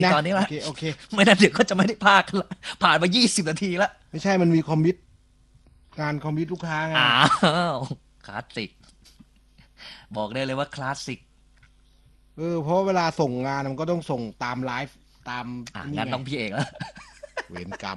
นะตอนนี้ละโอเคไม่น่าเดี๋ยวก็จะไม่ได้พากกันละผ่านมา20 นาทีละไม่ใช่มันมีคอมมิตงานคอมมิตลูกค้าไงอ้าวคลาสสิกบอกได้เลยว่าคลาสสิกเพราะเวลาส่งงานมันก็ต้องส่งตามไลฟ์ตามนี่งั้นไงต้องพี่เอกแล้วเวรกรรม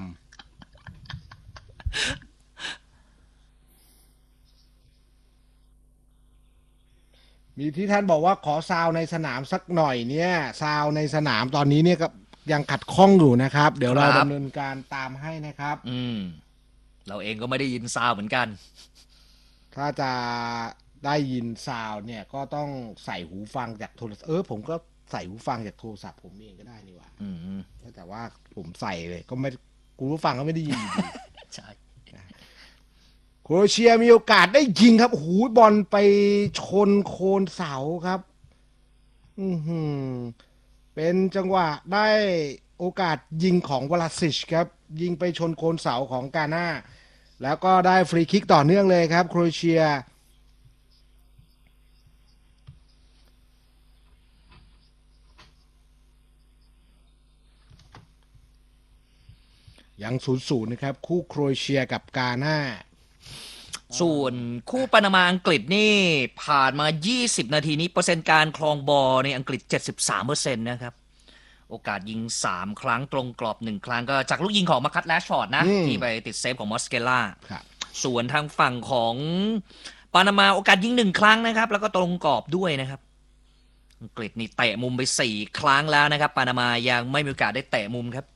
มีที่ท่านบอกว่าขอซาวในสนามสักหน่อยเนี่ยซาวในสนามตอนนี้เนี่ยก็ยังขัดข้องอยู่นะครับเดี๋ยวเราครับดำเนินการตามให้นะครับเราเองก็ไม่ได้ยินซาวเหมือนกันถ้าจะได้ยินซาวเนี่ยก็ต้องใส่หูฟังจากโทรศัพท์ผมก็ใส่หูฟังจากโทรศัพท์ผมเองก็ได้นี่หว่าแต่ว่าผมใส่เลยก็ไม่กูรู้ฟังก็ไม่ได้ยินอยู่ดีใช่โครเอเชียมีโอกาสได้ยิงครับหูบอลไปชนโคนเสาครับเป็นจังหวะได้โอกาสยิงของวลาซิชครับยิงไปชนโคนเสาของกาน่าแล้วก็ได้ฟรีคิกต่อเนื่องเลยครับโครเอเชียยัง0-0นะครับคู่โครเอเชียกับกาน่าส่วนคู่ปานามาอังกฤษนี่ผ่านมา 20 นาทีนี้เปอร์เซ็นต์การครองบอลในอังกฤษ 73%นะครับโอกาสยิง3 ครั้งตรงกรอบ1 ครั้งก็จากลูกยิงของมาคัตแรชฟอร์ดนะที่ไปติดเซฟของมอสเกล่าส่วนทางฝั่งของปานามาโอกาสยิง1 ครั้งนะครับแล้วก็ตรงกรอบด้วยนะครับอังกฤษนี่เตะมุมไป4 ครั้งแล้วนะครับปานามายังไม่มีโอกาสได้เตะมุมครับ